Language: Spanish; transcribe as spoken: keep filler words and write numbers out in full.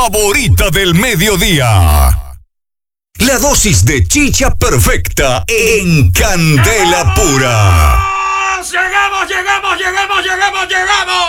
favorita del mediodía. La dosis de chicha perfecta en Candela Pura. ¡Llegamos, llegamos, llegamos, llegamos, llegamos!